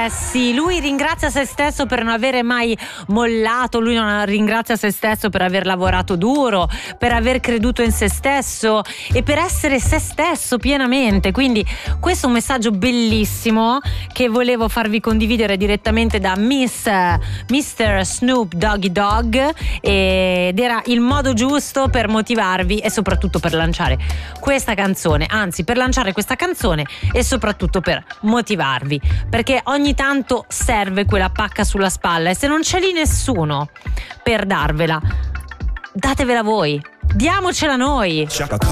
sì, lui ringrazia se stesso per non avere mai mollato, lui non ringrazia se stesso per aver lavorato duro, per aver creduto in se stesso e per essere se stesso pienamente. Quindi questo è un messaggio bellissimo che volevo farvi condividere direttamente da Mr. Snoop Doggy Dogg, ed era il modo giusto per motivarvi e soprattutto per lanciare questa canzone, anzi per lanciare questa canzone e soprattutto per motivarvi, perché ogni tanto serve quella pacca sulla spalla e se non c'è lì nessuno per darvela, datevela voi, diamocela noi.